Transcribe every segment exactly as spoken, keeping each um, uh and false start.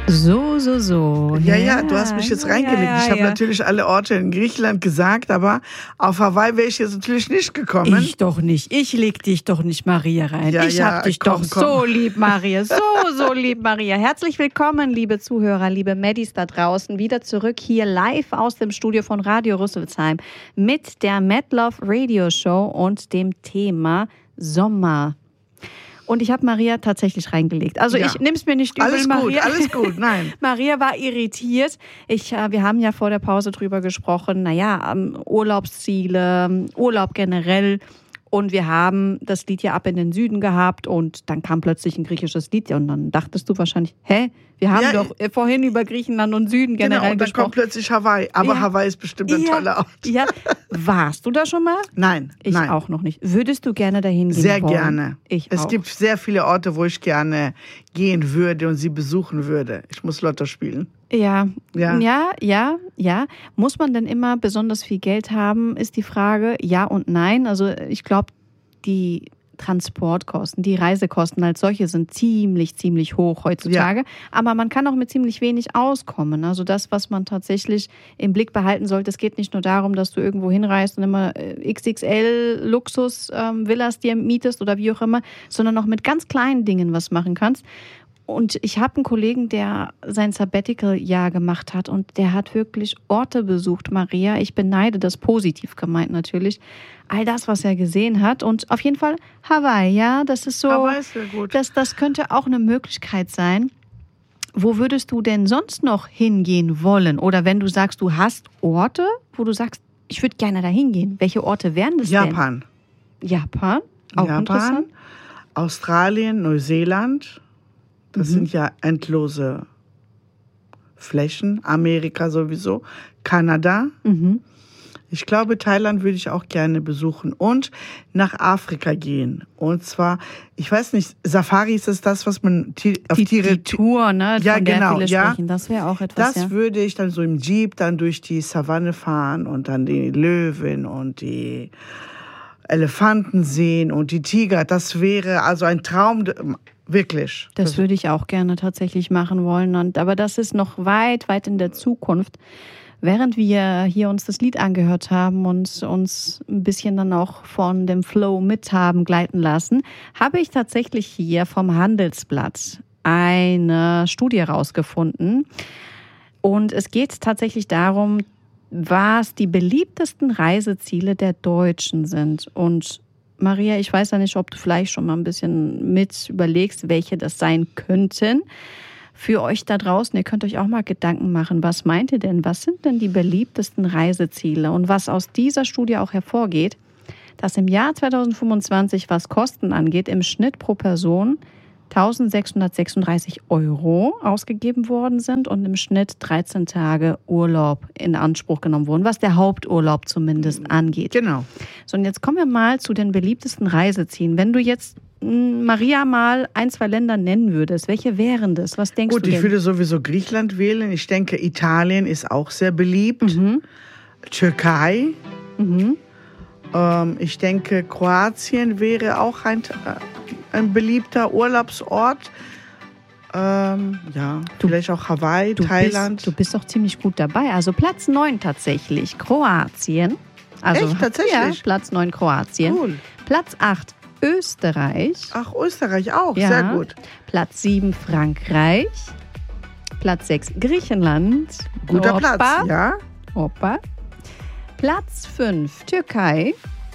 So, so, so. Ja, ja, du hast mich jetzt reingelegt. Ja, ja, ich habe ja. natürlich alle Orte in Griechenland gesagt, aber auf Hawaii wäre ich jetzt natürlich nicht gekommen. Ich doch nicht. Ich leg dich doch nicht, Maria, rein. Ja, ich ja, hab dich komm, doch komm. so lieb, Maria. So, so lieb, Maria. Herzlich willkommen, liebe Zuhörer, liebe Maddys da draußen. Wieder zurück hier live aus dem Studio von Radio Rüsselsheim mit der Mad Love Radio Show und dem Thema Sommer. Und ich habe Maria tatsächlich reingelegt. Also Ja. ich nehme es mir nicht übel, Alles Maria. gut, alles gut, nein. Maria war irritiert. Ich, äh, wir haben ja vor der Pause drüber gesprochen, naja, ähm, Urlaubsziele, Urlaub generell. Und wir haben das Lied ja ab in den Süden gehabt und dann kam plötzlich ein griechisches Lied. Und dann dachtest du wahrscheinlich, hä? Wir haben Ja, doch äh, vorhin über Griechenland und Süden generell Genau, und dann gesprochen. kommt plötzlich Hawaii. Aber Ja. Hawaii ist bestimmt ein ja, toller Ort. Ja, warst du da schon mal? Nein, Ich nein. auch noch nicht. Würdest du gerne dahin gehen Sehr wollen? gerne. Ich es auch. gibt sehr viele Orte, wo ich gerne gehen würde und sie besuchen würde. Ich muss Lotto spielen. Ja, Ja. ja, ja, ja. Muss man denn immer besonders viel Geld haben, ist die Frage. Ja und nein. Also ich glaube, die Transportkosten, die Reisekosten als solche sind ziemlich, ziemlich hoch heutzutage. Ja. Aber man kann auch mit ziemlich wenig auskommen. Also das, was man tatsächlich im Blick behalten sollte, es geht nicht nur darum, dass du irgendwo hinreist und immer X X L-Luxus-Villas dir mietest oder wie auch immer, sondern auch mit ganz kleinen Dingen was machen kannst. Und ich habe einen Kollegen, der sein Sabbatical-Jahr gemacht hat und der hat wirklich Orte besucht, Maria. Ich beneide das positiv gemeint natürlich. All das, was er gesehen hat. Und auf jeden Fall Hawaii, ja, das ist so, Hawaii ist sehr gut. Das, das könnte auch eine Möglichkeit sein. Wo würdest du denn sonst noch hingehen wollen? Oder wenn du sagst, du hast Orte, wo du sagst, ich würde gerne da hingehen. Welche Orte wären das Japan. denn? Japan. Auch Japan, interessant. Australien, Neuseeland. Das Mhm. sind ja endlose Flächen. Amerika sowieso. Kanada. Mhm. Ich glaube, Thailand würde ich auch gerne besuchen. Und nach Afrika gehen. Und zwar, ich weiß nicht, Safari ist es das, was man auf Die, Tiere... die Tour, ne, Ja, von der genau, viele ja. sprechen, das wäre auch etwas, Das ja. würde ich dann so im Jeep dann durch die Savanne fahren und dann die Löwen und die Elefanten sehen und die Tiger. Das wäre also ein Traum, wirklich. Das würde ich auch gerne tatsächlich machen wollen. Und, aber das ist noch weit, weit in der Zukunft. Während wir hier uns das Lied angehört haben und uns ein bisschen dann auch von dem Flow mit haben gleiten lassen, habe ich tatsächlich hier vom Handelsblatt eine Studie rausgefunden. Und es geht tatsächlich darum, was die beliebtesten Reiseziele der Deutschen sind. Und Maria, ich weiß ja nicht, ob du vielleicht schon mal ein bisschen mit überlegst, welche das sein könnten. Für euch da draußen, ihr könnt euch auch mal Gedanken machen, was meint ihr denn? Was sind denn die beliebtesten Reiseziele? Und was aus dieser Studie auch hervorgeht, dass im Jahr zweitausendfünfundzwanzig, was Kosten angeht, im Schnitt pro Person eintausendsechshundertsechsunddreißig Euro ausgegeben worden sind und im Schnitt dreizehn Tage Urlaub in Anspruch genommen wurden, was der Haupturlaub zumindest angeht. Genau. So, und jetzt kommen wir mal zu den beliebtesten Reisezielen. Wenn du jetzt mh, Maria mal ein, zwei Länder nennen würdest, welche wären das? Was denkst Gut, du denn? ich würde sowieso Griechenland wählen. Ich denke, Italien ist auch sehr beliebt. Mhm. Türkei. Mhm. Ähm, ich denke, Kroatien wäre auch ein, ein beliebter Urlaubsort. Ähm, ja, Du- vielleicht auch Hawaii, Du Thailand. Bist, du bist doch ziemlich gut dabei. Also Platz neun tatsächlich, Kroatien. Also, Echt? Tatsächlich? Ja, Platz neun Kroatien. Cool. Platz acht Österreich. Ach, Österreich auch, Ja. sehr gut. Platz sieben Frankreich. Platz sechs Griechenland. Guter Hoppa. Platz, ja. Hoppa. Platz fünf Türkei.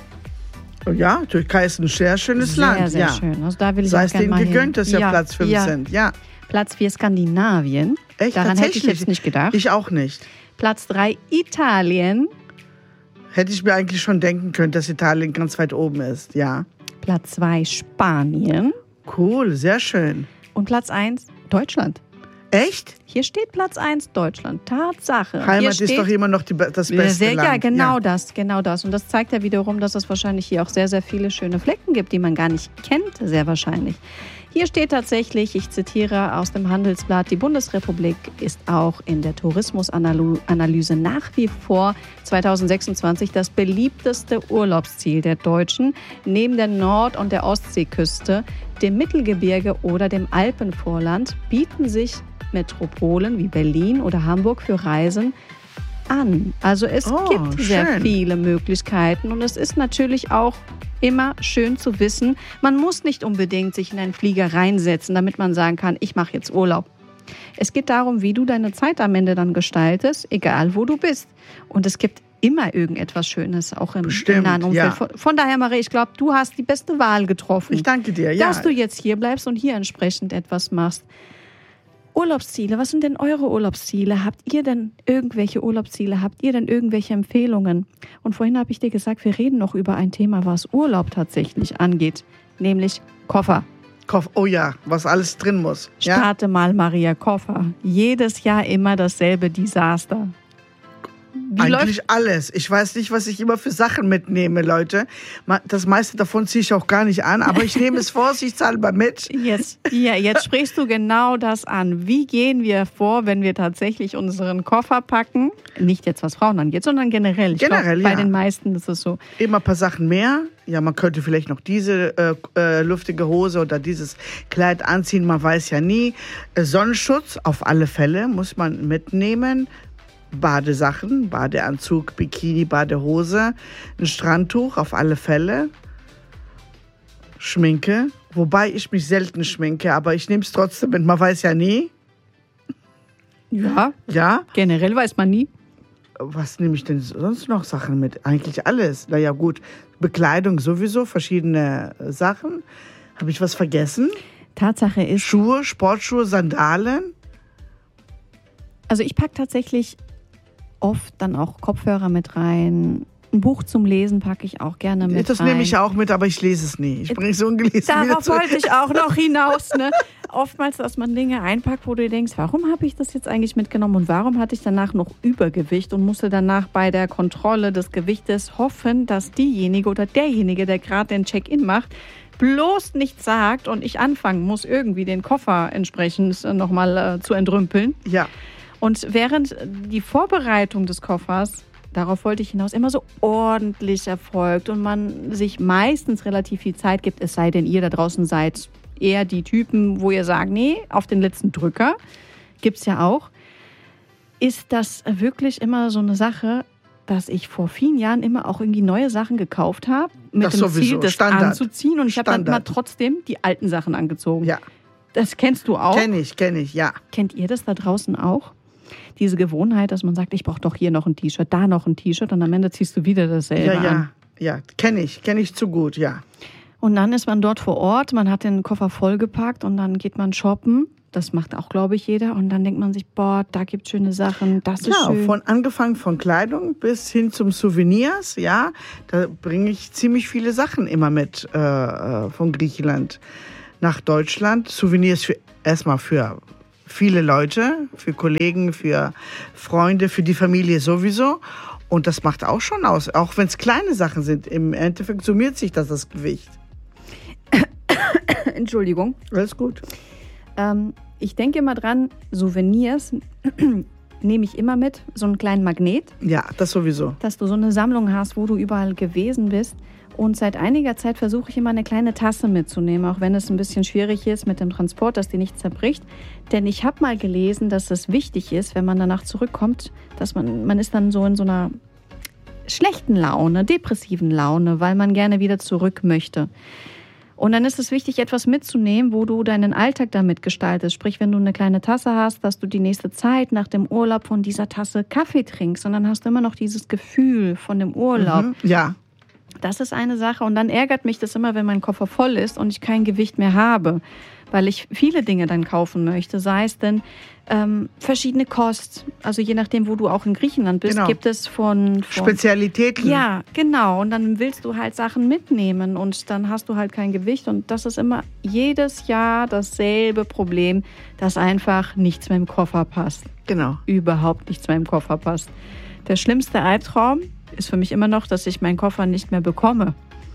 Ja, Türkei ist ein sehr schönes Sehr, Land. sehr ja. schön. Also da will ich Sei auch es gerne denen mal gegönnt, hin. dass ja, Platz fünf ja. sind. Ja, Platz vier Skandinavien. echt, Daran hätte ich tatsächlich. jetzt nicht gedacht. Ich auch nicht. Platz drei Italien. Hätte ich mir eigentlich schon denken können, dass Italien ganz weit oben ist. Ja. Platz zwei Spanien. Cool, sehr schön. Und Platz eins Deutschland. Echt? Hier steht Platz eins Deutschland. Tatsache. Heimat hier ist steht, doch immer noch die, das Ja, beste sehr, Land. ja, genau Ja. das, genau das. Und das zeigt ja wiederum, dass es wahrscheinlich hier auch sehr, sehr viele schöne Flecken gibt, die man gar nicht kennt, sehr wahrscheinlich. Hier steht tatsächlich, ich zitiere aus dem Handelsblatt, die Bundesrepublik ist auch in der Tourismusanalyse nach wie vor zweitausendsechsundzwanzig das beliebteste Urlaubsziel der Deutschen, neben der Nord- und der Ostseeküste, dem Mittelgebirge oder dem Alpenvorland, bieten sich Metropolen wie Berlin oder Hamburg für Reisen an. Also es Oh, gibt sehr schön. viele Möglichkeiten und es ist natürlich auch immer schön zu wissen, man muss nicht unbedingt sich in einen Flieger reinsetzen, damit man sagen kann, ich mache jetzt Urlaub. Es geht darum, wie du deine Zeit am Ende dann gestaltest, egal wo du bist. Und es gibt immer irgendetwas Schönes, auch im, Bestimmt, im nahen Umfeld. ja. Von, von daher, Marie, ich glaube, du hast die beste Wahl getroffen. Ich danke dir, ja. Dass du jetzt hier bleibst und hier entsprechend etwas machst. Urlaubsziele, was sind denn eure Urlaubsziele? Habt ihr denn irgendwelche Urlaubsziele? Habt ihr denn irgendwelche Empfehlungen? Und vorhin habe ich dir gesagt, wir reden noch über ein Thema, was Urlaub tatsächlich angeht, nämlich Koffer. Koff- Oh ja, was alles drin muss. Ja? Starte mal, Maria, Koffer. Jedes Jahr immer dasselbe Desaster. Wie Eigentlich läuft alles. Ich weiß nicht, was ich immer für Sachen mitnehme, Leute. Ma- Das meiste davon ziehe ich auch gar nicht an, aber ich nehme es vorsichtshalber mit. Jetzt, ja, jetzt sprichst du genau das an. Wie gehen wir vor, wenn wir tatsächlich unseren Koffer packen? Nicht jetzt, was Frauen angeht, sondern generell. Ich Generell, glaub, bei ja. den meisten ist es so. Immer ein paar Sachen mehr. Ja, man könnte vielleicht noch diese äh, äh, luftige Hose oder dieses Kleid anziehen. Man weiß ja nie. Äh, Sonnenschutz auf alle Fälle muss man mitnehmen. Badesachen, Badeanzug, Bikini, Badehose, ein Strandtuch auf alle Fälle. Schminke, wobei ich mich selten schminke, aber ich nehme es trotzdem mit. Man weiß ja nie. Ja, Ja, generell weiß man nie. was nehme ich denn sonst noch Sachen mit? Eigentlich alles. Naja gut, Bekleidung sowieso, verschiedene Sachen. Habe ich was vergessen? Tatsache ist, Schuhe, Sportschuhe, Sandalen. also ich packe tatsächlich oft dann auch Kopfhörer mit rein. Ein Buch zum Lesen packe ich auch gerne mit Das rein. nehme ich auch mit, aber ich lese es nie. Ich bringe es ungelesen wieder Darauf zurück. wollte ich auch noch hinaus. Ne? Oftmals, dass man Dinge einpackt, wo du dir denkst, warum habe ich das jetzt eigentlich mitgenommen und warum hatte ich danach noch Übergewicht und musste danach bei der Kontrolle des Gewichtes hoffen, dass diejenige oder derjenige, der gerade den Check-in macht, bloß nichts sagt und ich anfangen muss, irgendwie den Koffer entsprechend nochmal äh, zu entrümpeln. Ja, Und während die Vorbereitung des Koffers, darauf wollte ich hinaus, immer so ordentlich erfolgt und man sich meistens relativ viel Zeit gibt, es sei denn, ihr da draußen seid eher die Typen, wo ihr sagt, nee, auf den letzten Drücker, gibt's ja auch, ist das wirklich immer so eine Sache, dass ich vor vielen Jahren immer auch irgendwie neue Sachen gekauft habe, mit Das dem sowieso, Ziel, das Standard. anzuziehen und ich habe dann Standard. immer trotzdem die alten Sachen angezogen. ja, Das kennst du auch. kenne ich, kenne ich, ja. Kennt ihr das da draußen auch? Diese Gewohnheit, dass man sagt, ich brauche doch hier noch ein T-Shirt, da noch ein T-Shirt und am Ende ziehst du wieder dasselbe Ja, ja, an. ja, kenne ich, kenne ich zu gut, ja. Und dann ist man dort vor Ort, man hat den Koffer vollgepackt und dann geht man shoppen. Das macht auch, glaube ich, jeder. Und dann denkt man sich, boah, da gibt es schöne Sachen, das ist Ja, schön. von angefangen von Kleidung bis hin zum Souvenirs, ja, da bringe ich ziemlich viele Sachen immer mit äh, äh, von Griechenland nach Deutschland. Souvenirs für erstmal für viele Leute, für Kollegen, für Freunde, für die Familie sowieso. Und das macht auch schon aus, auch wenn es kleine Sachen sind. Im Endeffekt summiert sich das das Gewicht. Entschuldigung. Alles gut. Ähm, ich denke immer dran, Souvenirs nehme ich immer mit, so einen kleinen Magnet, Ja, das sowieso. dass du so eine Sammlung hast, wo du überall gewesen bist. Und seit einiger Zeit versuche ich immer eine kleine Tasse mitzunehmen, auch wenn es ein bisschen schwierig ist mit dem Transport, dass die nicht zerbricht. Denn ich habe mal gelesen, dass es wichtig ist, wenn man danach zurückkommt, dass man, man ist dann so in so einer schlechten Laune, depressiven Laune, weil man gerne wieder zurück möchte. Und dann ist es wichtig, etwas mitzunehmen, wo du deinen Alltag damit gestaltest. Sprich, wenn du eine kleine Tasse hast, dass du die nächste Zeit nach dem Urlaub von dieser Tasse Kaffee trinkst. Und dann hast du immer noch dieses Gefühl von dem Urlaub. Mhm. Ja, Das ist eine Sache. Und dann ärgert mich das immer, wenn mein Koffer voll ist und ich kein Gewicht mehr habe. Weil ich viele Dinge dann kaufen möchte. Sei es denn ähm, verschiedene Kost. Also je nachdem, wo du auch in Griechenland bist, Genau. gibt es von... von Spezialitäten. ja, genau. Und dann willst du halt Sachen mitnehmen und dann hast du halt kein Gewicht. Und das ist immer jedes Jahr dasselbe Problem, dass einfach nichts mehr im Koffer passt. Genau. Überhaupt nichts mehr im Koffer passt. Der schlimmste Albtraum ist für mich immer noch, dass ich meinen Koffer nicht mehr bekomme.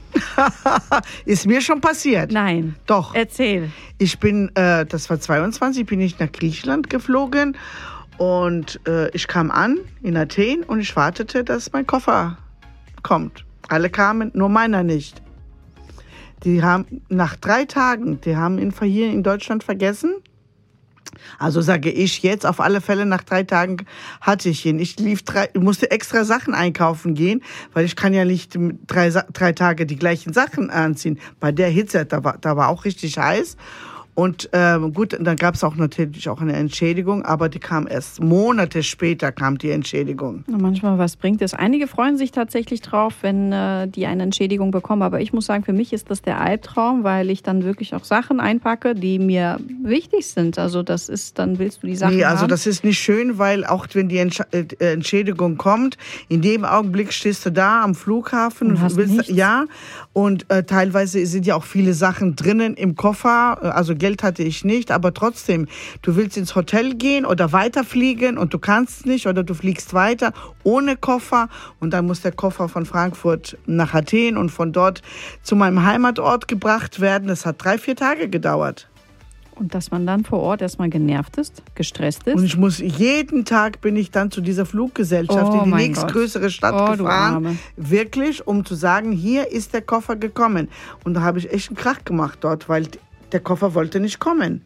Ist mir schon passiert. Nein. Doch. Erzähl. Ich bin, äh, das war zweiundzwanzig, bin ich nach Griechenland geflogen und äh, ich kam an in Athen und ich wartete, dass mein Koffer kommt. Alle kamen, nur meiner nicht. Die haben nach drei Tagen, die haben ihn hier in Deutschland vergessen Also sage ich jetzt, auf alle Fälle nach drei Tagen hatte ich ihn. Ich lief drei, musste extra Sachen einkaufen gehen, weil ich kann ja nicht drei, drei Tage die gleichen Sachen anziehen. Bei der Hitze, da war, da war auch richtig heiß. Und ähm, gut, dann gab es auch natürlich auch eine Entschädigung, aber die kam erst Monate später, kam die Entschädigung. Und manchmal, was bringt es? Einige freuen sich tatsächlich drauf, wenn äh, die eine Entschädigung bekommen. Aber ich muss sagen, für mich ist das der Albtraum, weil ich dann wirklich auch Sachen einpacke, die mir wichtig sind. Also das ist, dann willst du die Sachen Nee, also haben. das ist nicht schön, weil auch wenn die Entsch- äh, Entschädigung kommt, in dem Augenblick stehst du da am Flughafen und hast willst, nichts. ja, und äh, teilweise sind ja auch viele Sachen drinnen im Koffer, also Geld hatte ich nicht, aber trotzdem, du willst ins Hotel gehen oder weiterfliegen und du kannst nicht oder du fliegst weiter ohne Koffer und dann muss der Koffer von Frankfurt nach Athen und von dort zu meinem Heimatort gebracht werden. Das hat drei, vier Tage gedauert. Und dass man dann vor Ort erstmal genervt ist, gestresst ist. Und ich muss, jeden Tag bin ich dann zu dieser Fluggesellschaft Oh in die mein nächstgrößere Stadt Oh, du gefahren. Arme. Wirklich, um zu sagen, hier ist der Koffer gekommen. Und da habe ich echt einen Krach gemacht dort, weil der Koffer wollte nicht kommen.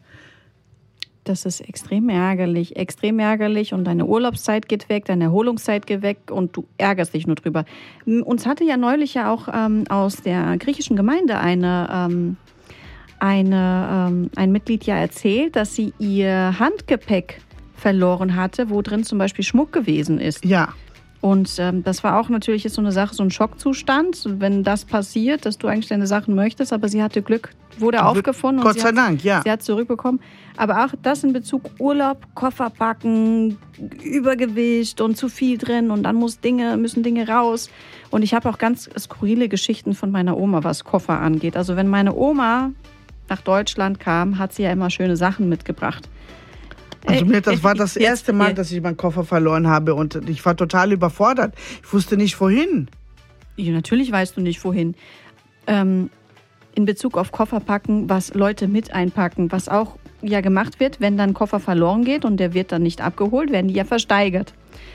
Das ist extrem ärgerlich, extrem ärgerlich und deine Urlaubszeit geht weg, deine Erholungszeit geht weg und du ärgerst dich nur drüber. Uns hatte ja neulich ja auch ähm, aus der griechischen Gemeinde eine, ähm, eine, ähm, ein Mitglied ja erzählt, dass sie ihr Handgepäck verloren hatte, wo drin zum Beispiel Schmuck gewesen ist. Ja. Und ähm, das war auch natürlich jetzt so eine Sache, so ein Schockzustand, wenn das passiert, dass du eigentlich deine Sachen möchtest, aber sie hatte Glück, wurde aufgefunden. Gott und sie sei hat, Dank, ja. Sie hat zurückbekommen. Aber auch das in Bezug Urlaub, Koffer packen, Übergewicht und zu viel drin und dann muss Dinge, müssen Dinge raus. Und ich habe auch ganz skurrile Geschichten von meiner Oma, was Koffer angeht. Also wenn meine Oma nach Deutschland kam, hat sie ja immer schöne Sachen mitgebracht. Also mir, das war das Jetzt- erste Mal, jetzt- dass ich meinen Koffer verloren habe und ich war total überfordert. Ich wusste nicht, wohin. Ja, natürlich weißt du nicht, wohin. Ähm, in Bezug auf Koffer packen, was Leute mit einpacken, was auch ja gemacht wird, wenn dann Koffer verloren geht und der wird dann nicht abgeholt, werden die ja versteigert.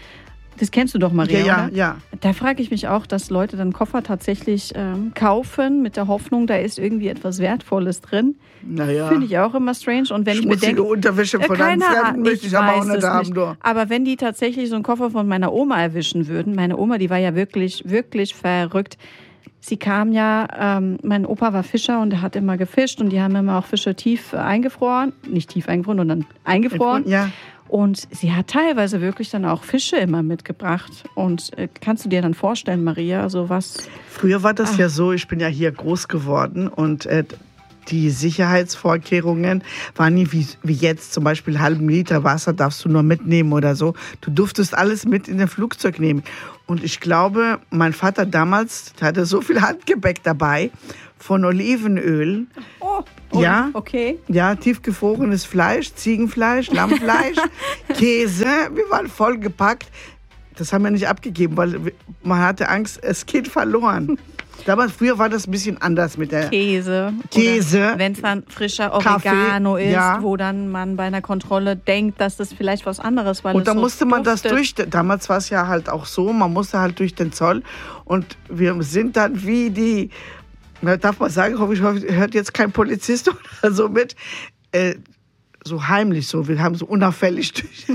Das kennst du doch, Maria, Ja, ja, oder? ja. Da frage ich mich auch, dass Leute dann Koffer tatsächlich ähm, kaufen mit der Hoffnung, da ist irgendwie etwas Wertvolles drin. Naja. Finde ich auch immer strange. Und wenn ich Schmutzige bedenke, Unterwäsche Ja, von einem keine Fremden Ahnung, möchte ich aber auch weiß nicht es haben. nicht. Du. Aber wenn die tatsächlich so einen Koffer von meiner Oma erwischen würden, meine Oma, die war ja wirklich, wirklich verrückt. Sie kam ja, ähm, mein Opa war Fischer und er hat immer gefischt und die haben immer auch Fische tief eingefroren. Nicht tief eingefroren, sondern eingefroren. Ja. Und sie hat teilweise wirklich dann auch Fische immer mitgebracht. Und äh, kannst du dir dann vorstellen, Maria, also was... Früher war das Ah. ja so, ich bin ja hier groß geworden und äh, die Sicherheitsvorkehrungen waren nie wie, wie jetzt, zum Beispiel einen halben Liter Wasser darfst du nur mitnehmen oder so. Du durftest alles mit in den Flugzeug nehmen. Und ich glaube, mein Vater damals der hatte so viel Handgepäck dabei von Olivenöl. Oh, Ja. okay. Ja, tiefgefrorenes Fleisch, Ziegenfleisch, Lammfleisch, Käse. Wir waren voll gepackt. Das haben wir nicht abgegeben, weil wir- man hatte Angst, es geht verloren. Damals, früher war das ein bisschen anders mit der... Käse. Käse. Wenn es dann frischer Kaffee, Oregano ist, ja. wo dann man bei einer Kontrolle denkt, dass das vielleicht was anderes war. Und da musste man das durch... Damals war es ja halt auch so, man musste halt durch den Zoll. Und wir sind dann wie die... Na, darf man sagen, hoffe ich, hört jetzt kein Polizist oder so mit. Äh, so heimlich so, wir haben so unauffällig durch...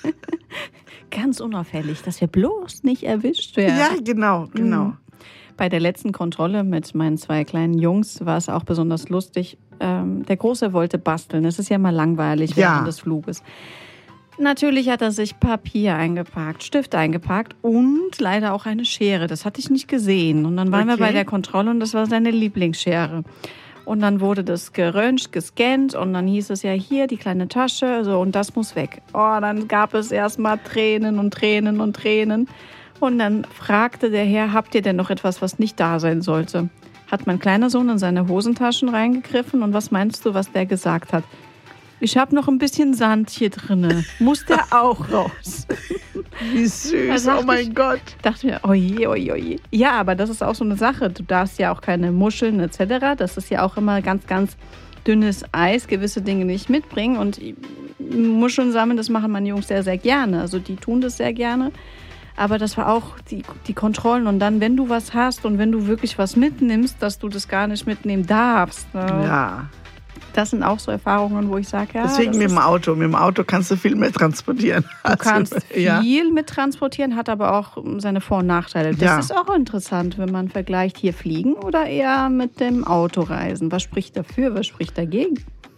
Ganz unauffällig, dass wir bloß nicht erwischt werden. Ja, genau, genau. Mhm. Bei der letzten Kontrolle mit meinen zwei kleinen Jungs war es auch besonders lustig. Ähm, der Große wollte basteln. Es ist ja mal langweilig Ja. während des Fluges. Natürlich hat er sich Papier eingepackt, Stift eingepackt und leider auch eine Schere. Das hatte ich nicht gesehen. Und dann waren wir Okay. bei der Kontrolle und das war seine Lieblingsschere. Und dann wurde das geröntgt, gescannt und dann hieß es ja hier, die kleine Tasche, so und das muss weg. Oh, dann gab es erstmal Tränen und Tränen und Tränen. Und dann fragte der Herr, habt ihr denn noch etwas, was nicht da sein sollte? Hat mein kleiner Sohn in seine Hosentaschen reingegriffen und was meinst du, was der gesagt hat? Ich habe noch ein bisschen Sand hier drinne. Muss der auch raus? Wie süß, Da oh dachte mein ich- Gott. Dachte mir, oje, oje, oje. Ja, aber das ist auch so eine Sache. Du darfst ja auch keine Muscheln et cetera. Das ist ja auch immer ganz, ganz dünnes Eis, gewisse Dinge nicht mitbringen. Und Muscheln sammeln, das machen meine Jungs sehr, sehr gerne. Also die tun das sehr gerne. Aber das war auch die, die Kontrollen. Und dann, wenn du was hast und wenn du wirklich was mitnimmst, dass du das gar nicht mitnehmen darfst. Ne? Ja. Das sind auch so Erfahrungen, wo ich sage, ja. Deswegen mit dem Auto. Mit dem Auto kannst du viel mehr transportieren. Du kannst also, viel ja. mit transportieren, hat aber auch seine Vor- und Nachteile. Das ja. ist auch interessant, wenn man vergleicht, hier fliegen oder eher mit dem Auto reisen. Was spricht dafür, was spricht dagegen?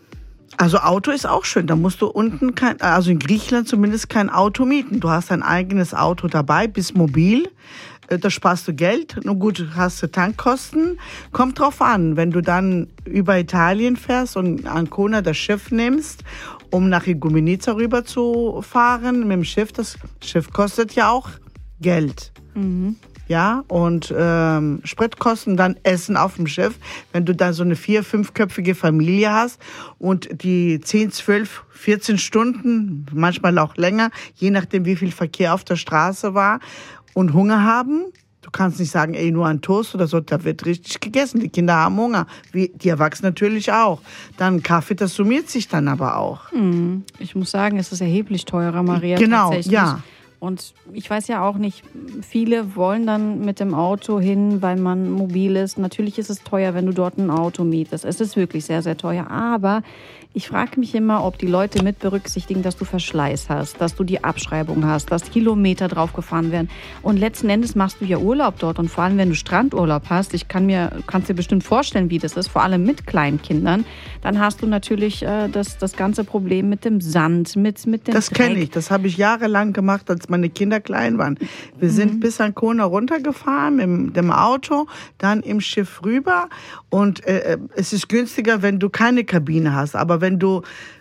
Also Auto ist auch schön. Da musst du unten, kein, also in Griechenland zumindest, kein Auto mieten. Du hast dein eigenes Auto dabei, bist mobil. Da sparst du Geld. Nur gut, hast du Tankkosten. Kommt drauf an, wenn du dann über Italien fährst und Ancona das Schiff nimmst, um nach Igoumenitsa rüber zu fahren mit dem Schiff. Das Schiff kostet ja auch Geld. Mhm. Ja, und ähm, Spritkosten, dann Essen auf dem Schiff. Wenn du dann so eine vier-, fünfköpfige Familie hast und die zehn, zwölf, vierzehn Stunden, manchmal auch länger, je nachdem, wie viel Verkehr auf der Straße war, und Hunger haben, du kannst nicht sagen, ey, nur ein Toast oder so, da wird richtig gegessen. Die Kinder haben Hunger, wie die Erwachsenen natürlich auch. Dann Kaffee, das summiert sich dann aber auch. Ich muss sagen, es ist erheblich teurer, Maria. Genau, tatsächlich. ja. Und ich weiß ja auch nicht, viele wollen dann mit dem Auto hin, weil man mobil ist. Natürlich ist es teuer, wenn du dort ein Auto mietest. Es ist wirklich sehr, sehr teuer. Aber ich frage mich immer, ob die Leute mit berücksichtigen, dass du Verschleiß hast, dass du die Abschreibung hast, dass Kilometer draufgefahren werden. Und letzten Endes machst du ja Urlaub dort. Und vor allem, wenn du Strandurlaub hast, ich kann mir, kannst dir bestimmt vorstellen, wie das ist, vor allem mit kleinen Kindern, dann hast du natürlich äh, das, das ganze Problem mit dem Sand, mit, mit dem Das kenne Dreck. ich. Das habe ich jahrelang gemacht, als meine Kinder klein waren. Wir sind mhm. bis Ancona runtergefahren mit dem Auto, dann im Schiff rüber. Und äh, es ist günstiger, wenn du keine Kabine hast. Aber wenn du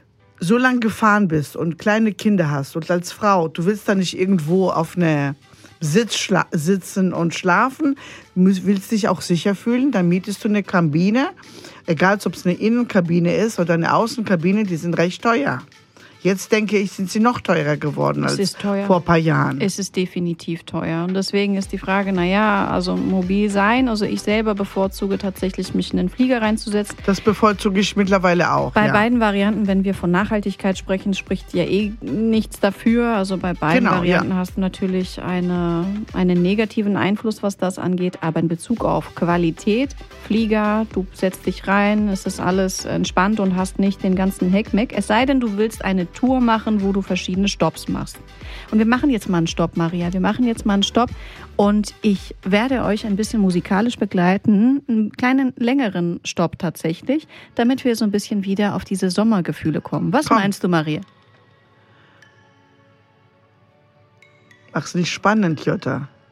so lang gefahren bist und kleine Kinder hast und als Frau, du willst da nicht irgendwo auf einer Sitz schla- sitzen und schlafen, willst dich auch sicher fühlen, dann mietest du eine Kabine. Egal, ob es eine Innenkabine ist oder eine Außenkabine, die sind recht teuer. Jetzt denke ich, sind sie noch teurer geworden als vor ein paar Jahren. Es ist definitiv teuer. Und deswegen ist die Frage, naja, also mobil sein. Also ich selber bevorzuge tatsächlich, mich in den Flieger reinzusetzen. Das bevorzuge ich mittlerweile auch. Bei ja. beiden Varianten, wenn wir von Nachhaltigkeit sprechen, spricht ja eh nichts dafür. Also bei beiden genau, Varianten ja. hast du natürlich eine, einen negativen Einfluss, was das angeht. Aber in Bezug auf Qualität, Flieger, du setzt dich rein, es ist alles entspannt und hast nicht den ganzen Heckmeck. Es sei denn, du willst eine Tour machen, wo du verschiedene Stopps machst. Und wir machen jetzt mal einen Stopp, Maria. Wir machen jetzt mal einen Stopp und ich werde euch ein bisschen musikalisch begleiten, einen kleinen, längeren Stopp tatsächlich, damit wir so ein bisschen wieder auf diese Sommergefühle kommen. Was Komm. meinst du, Maria? Mach's nicht spannend, Jutta.